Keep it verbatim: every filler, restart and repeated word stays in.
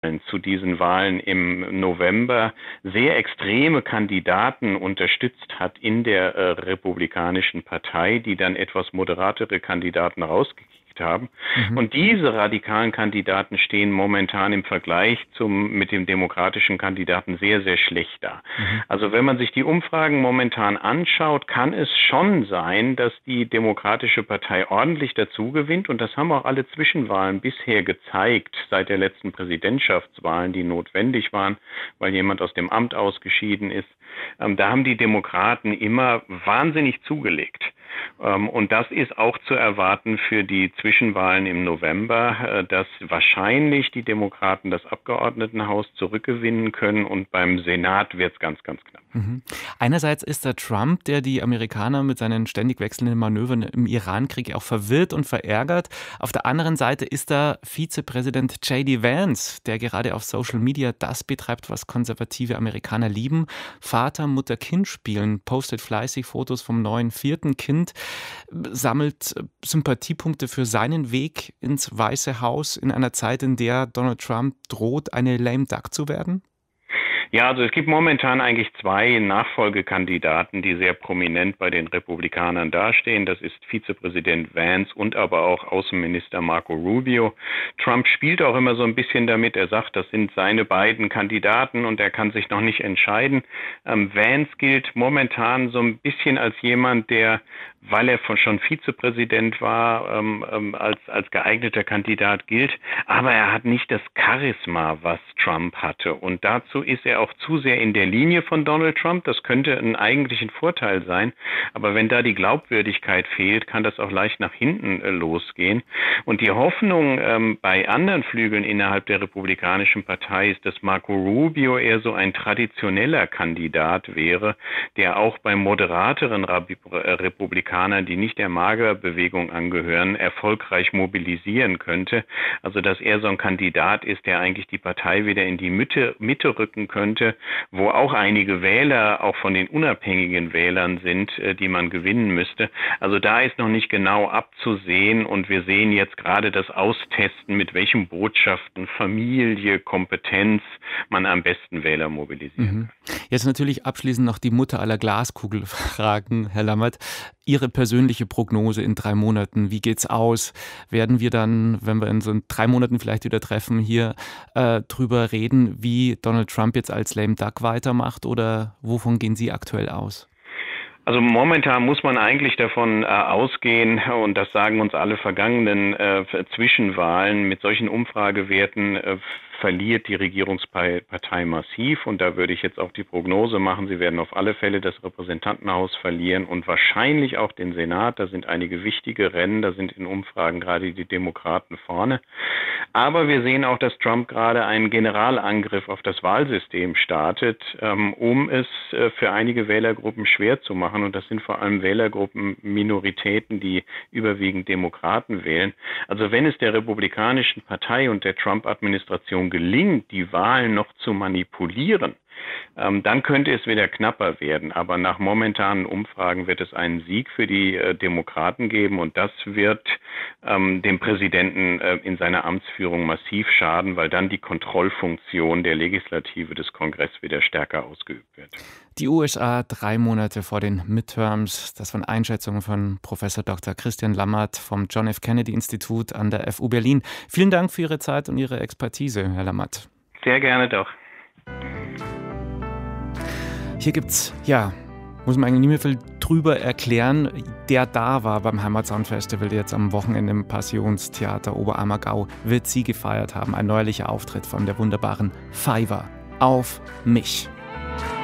zu diesen Wahlen im November sehr extreme Kandidaten unterstützt hat in der äh, Republikanischen Partei, die dann etwas moderatere Kandidaten rausgekickt haben. Mhm. Und diese radikalen Kandidaten stehen momentan im Vergleich zum mit dem demokratischen Kandidaten sehr, sehr schlecht da. Mhm. Also wenn man sich die Umfragen momentan anschaut, kann es schon sein, dass die Demokratische Partei ordentlich dazu gewinnt. Und das haben auch alle Zwischenwahlen bisher gezeigt, seit der letzten Präsidentschaftswahlen, die notwendig waren, weil jemand aus dem Amt ausgeschieden ist. Ähm, da haben die Demokraten immer wahnsinnig zugelegt. Ähm, und das ist auch zu erwarten für die Zwischenwahlen im November, äh, dass wahrscheinlich die Demokraten das Abgeordnetenhaus zurückgewinnen können und beim Senat wird es ganz, ganz knapp. Mhm. Einerseits ist der Trump, der die Amerikaner mit seinen ständig wechselnden Manövern im Irankrieg auch verwirrt und verärgert. Auf der anderen Seite ist da Vizepräsident J D Vance, der gerade auf Social Media das betreibt, was konservative Amerikaner lieben. Vater, Mutter, Kind spielen, postet fleißig Fotos vom neuen vierten Kind, sammelt Sympathiepunkte für seinen Weg ins Weiße Haus in einer Zeit, in der Donald Trump droht, eine lame duck zu werden? Ja, also es gibt momentan eigentlich zwei Nachfolgekandidaten, die sehr prominent bei den Republikanern dastehen. Das ist Vizepräsident Vance und aber auch Außenminister Marco Rubio. Trump spielt auch immer so ein bisschen damit. Er sagt, das sind seine beiden Kandidaten und er kann sich noch nicht entscheiden. Ähm, Vance gilt momentan so ein bisschen als jemand, der, weil er von schon Vizepräsident war, ähm, ähm, als, als geeigneter Kandidat gilt. Aber er hat nicht das Charisma, was Trump hatte. Und dazu ist er auch zu sehr in der Linie von Donald Trump. Das könnte ein eigentlichen Vorteil sein. Aber wenn da die Glaubwürdigkeit fehlt, kann das auch leicht nach hinten äh, losgehen. Und die Hoffnung ähm, bei anderen Flügeln innerhalb der Republikanischen Partei ist, dass Marco Rubio eher so ein traditioneller Kandidat wäre, der auch bei moderateren Rab- Republikanern, die nicht der Magerbewegung angehören, erfolgreich mobilisieren könnte. Also dass er so ein Kandidat ist, der eigentlich die Partei wieder in die Mitte, Mitte rücken könnte, wo auch einige Wähler, auch von den unabhängigen Wählern sind, die man gewinnen müsste. Also da ist noch nicht genau abzusehen und wir sehen jetzt gerade das Austesten, mit welchen Botschaften, Familie, Kompetenz man am besten Wähler mobilisieren kann. Mhm. Jetzt natürlich abschließend noch die Mutter aller Glaskugelfragen, Herr Lammert. Ihre persönliche Prognose in drei Monaten, wie geht's aus? Werden wir dann, wenn wir in so drei Monaten vielleicht wieder treffen, hier äh, drüber reden, wie Donald Trump jetzt als lame duck weitermacht oder wovon gehen Sie aktuell aus? Also momentan muss man eigentlich davon äh, ausgehen, und das sagen uns alle vergangenen äh, Zwischenwahlen, mit solchen Umfragewerten äh, verliert die Regierungspartei massiv. Und da würde ich jetzt auch die Prognose machen, sie werden auf alle Fälle das Repräsentantenhaus verlieren und wahrscheinlich auch den Senat. Da sind einige wichtige Rennen, da sind in Umfragen gerade die Demokraten vorne. Aber wir sehen auch, dass Trump gerade einen Generalangriff auf das Wahlsystem startet, ähm, um es äh, für einige Wählergruppen schwer zu machen. Und das sind vor allem Wählergruppen, Minoritäten, die überwiegend Demokraten wählen. Also wenn es der Republikanischen Partei und der Trump-Administration gelingt, die Wahlen noch zu manipulieren, ähm, dann könnte es wieder knapper werden. Aber nach momentanen Umfragen wird es einen Sieg für die äh, Demokraten geben und das wird ähm, dem Präsidenten äh, in seiner Amtsführung massiv schaden, weil dann die Kontrollfunktion der Legislative des Kongresses wieder stärker ausgeübt wird. Die U S A drei Monate vor den Midterms, das waren Einschätzungen von Professor Doktor Christian Lammert vom John F. Kennedy Institut an der F U Berlin. Vielen Dank für Ihre Zeit und Ihre Expertise, Herr Lammert. Sehr gerne doch. Hier gibt's, ja, muss man eigentlich nicht mehr viel drüber erklären, der da war beim Heimatsound Festival, der jetzt am Wochenende im Passionstheater Oberammergau, wird sie gefeiert haben. Ein neuerlicher Auftritt von der wunderbaren Fiverr. Auf mich.